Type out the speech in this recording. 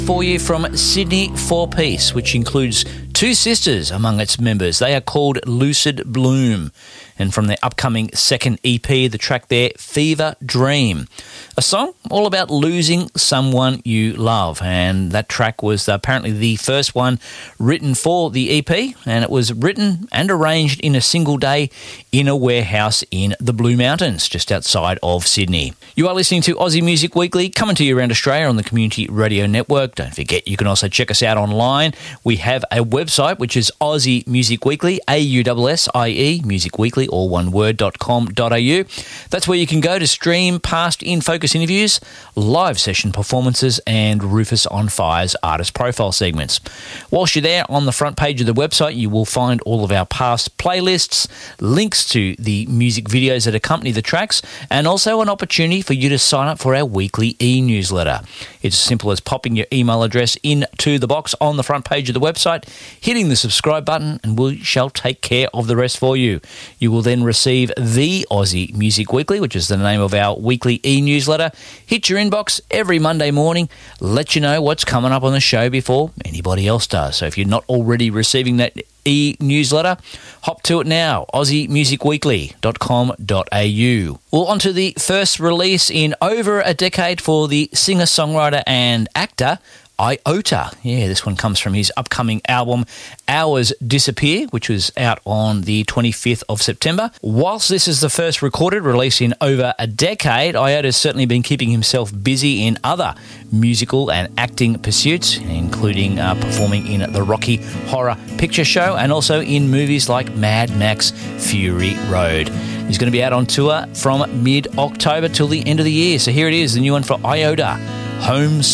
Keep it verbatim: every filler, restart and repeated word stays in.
For you from Sydney Four Piece, which includes two sisters among its members. They are called Lucid Bloom. And from their upcoming second E P, the track there, Fever Dream. A song all about losing someone you love. And that track was apparently the first one written for the E P. And it was written and arranged in a single day in a warehouse in the Blue Mountains, just outside of Sydney. You are listening to Aussie Music Weekly, coming to you around Australia on the Community Radio Network. Don't forget, you can also check us out online. We have a website, which is Aussie Music Weekly, A U S S I E, Music Weekly, all one word, dot com dot a u. That's where you can go to stream past In Focus interviews, live session performances, and Rufus on Fire's artist profile segments. Whilst you're there, on the front page of the website, you will find all of our past playlists, links to the music videos that accompany the tracks, and also an opportunity for you to sign up for our weekly e-newsletter. It's as simple as popping your email address into the box on the front page of the website, hitting the subscribe button, and we shall take care of the rest for you. You will then receive the Aussie Music Weekly, which is the name of our weekly e-newsletter, hit your inbox every Monday morning, let you know what's coming up on the show before anybody else does. So if you're not already receiving that e-newsletter, hop to it now, aussie music weekly dot com dot a u. Well, on to the first release in over a decade for the singer-songwriter and actor Iota. Yeah, this one comes from his upcoming album Hours Disappear, which was out on the twenty-fifth of September. Whilst this is the first recorded release in over a decade, Iota's certainly been keeping himself busy in other musical and acting pursuits, including uh, performing in the Rocky Horror Picture Show and also in movies like Mad Max Fury Road. He's going to be out on tour from mid-October till the end of the year. So here it is, the new one for Iota, Home